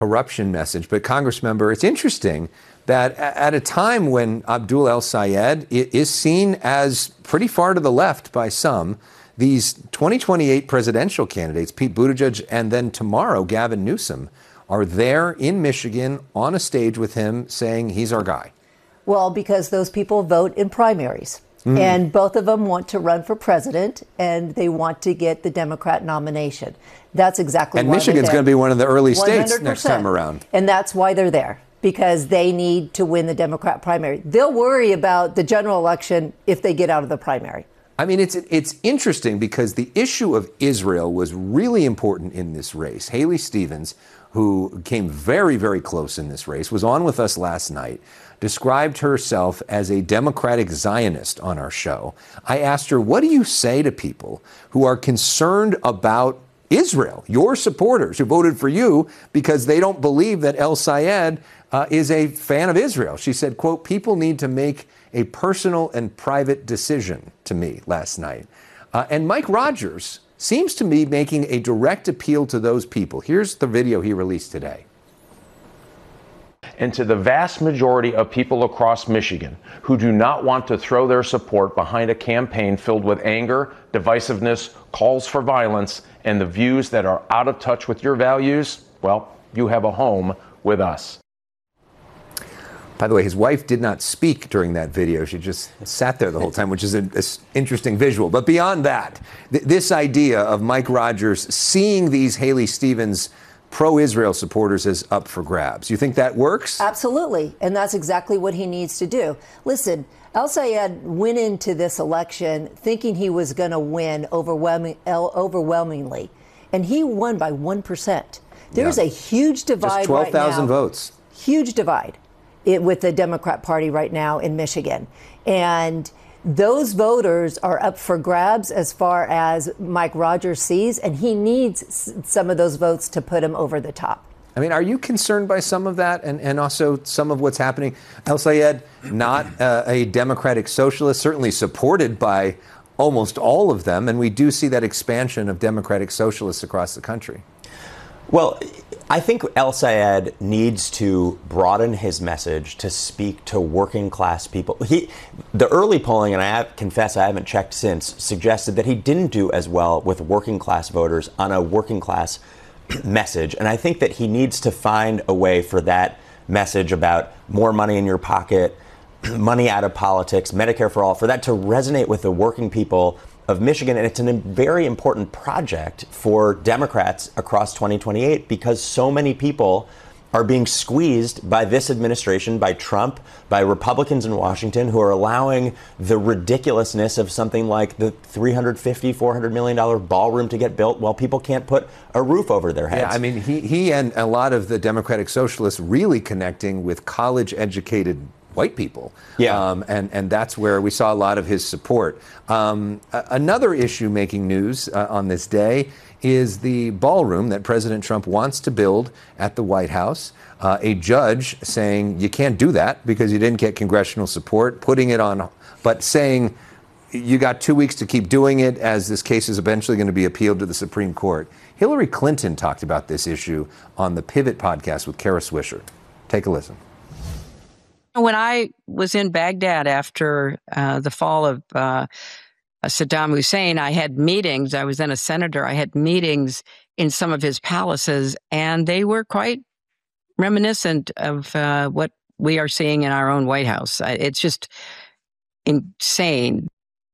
corruption message. But Congressmember, it's interesting that at a time when Abdul El-Sayed is seen as pretty far to the left by some, these 2028 presidential candidates, Pete Buttigieg and then tomorrow Gavin Newsom, are there in Michigan on a stage with him saying he's our guy. Well, because those people vote in primaries. And both of them want to run for president, and they want to get the Democrat nomination. That's exactly why they're there. And Michigan's going to be one of the early states 100%. Next time around. And that's why they're there, because they need to win the Democrat primary. They'll worry about the general election if they get out of the primary. I mean, it's interesting because the issue of Israel was really important in this race. Haley Stevens, who came very, very close in this race, was on with us last night, described herself as a Democratic Zionist on our show. I asked her, what do you say to people who are concerned about Israel, your supporters who voted for you because they don't believe that El-Sayed is a fan of Israel? She said, quote, people need to make a personal and private decision to me last night. And Mike Rogers seems to be making a direct appeal to those people. Here's the video he released today. And to the vast majority of people across Michigan who do not want to throw their support behind a campaign filled with anger, divisiveness, calls for violence, and the views that are out of touch with your values, well, you have a home with us. By the way, his wife did not speak during that video. She just sat there the whole time, which is an interesting visual. But beyond that, this idea of Mike Rogers seeing these Haley Stevens pro-Israel supporters as up for grabs. You think that works? Absolutely. And that's exactly what he needs to do. Listen, El-Sayed went into this election thinking he was going to win overwhelmingly. And he won by 1%. There's a huge divide right now. Just 12,000 votes. Huge divide with the Democrat Party right now in Michigan. And those voters are up for grabs as far as Mike Rogers sees, and he needs some of those votes to put him over the top. I mean, are you concerned by some of that and also some of what's happening? El-Sayed, not a democratic socialist, certainly supported by almost all of them, and we do see that expansion of democratic socialists across the country. Well, I think El-Sayed needs to broaden his message to speak to working class people. The early polling, and I confess I haven't checked since, suggested that he didn't do as well with working class voters on a working class message. And I think that he needs to find a way for that message about more money in your pocket, money out of politics, Medicare for all, for that to resonate with the working people of Michigan. And it's a very important project for Democrats across 2028 because so many people are being squeezed by this administration, by Trump, by Republicans in Washington who are allowing the ridiculousness of something like the $350, $400 million ballroom to get built while people can't put a roof over their heads. Yeah, I mean, he and a lot of the Democratic socialists really connecting with college-educated white people. Yeah. And that's where we saw a lot of his support. Another issue making news on this day is the ballroom that President Trump wants to build at the White House. A judge saying you can't do that because you didn't get congressional support, putting it on, but saying you got 2 weeks to keep doing it as this case is eventually going to be appealed to the Supreme Court. Hillary Clinton talked about this issue on the Pivot podcast with Kara Swisher. Take a listen. When I was in Baghdad after the fall of Saddam Hussein, I had meetings. I was then a senator. I had meetings in some of his palaces, and they were quite reminiscent of what we are seeing in our own White House. It's just insane.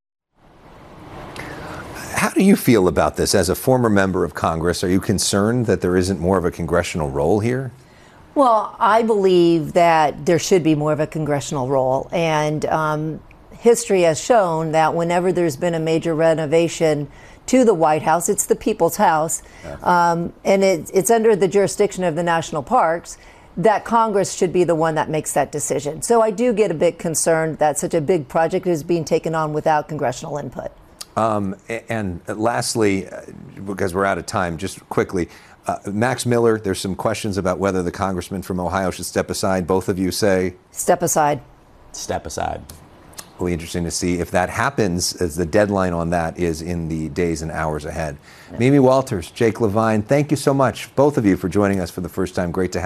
How do you feel about this as a former member of Congress? Are you concerned that there isn't more of a congressional role here? Well, I believe that there should be more of a congressional role. And history has shown that whenever there's been a major renovation to the White House, it's the people's house, and it's under the jurisdiction of the national parks, that Congress should be the one that makes that decision. So I do get a bit concerned that such a big project is being taken on without congressional input. And lastly, because we're out of time, just quickly, Max Miller, there's some questions about whether the congressman from Ohio should step aside. Both of you say? Step aside. Step aside. It'll be interesting to see if that happens, as the deadline on that is in the days and hours ahead. Mimi Walters, Jake Levine, thank you so much, both of you, for joining us for the first time. Great to have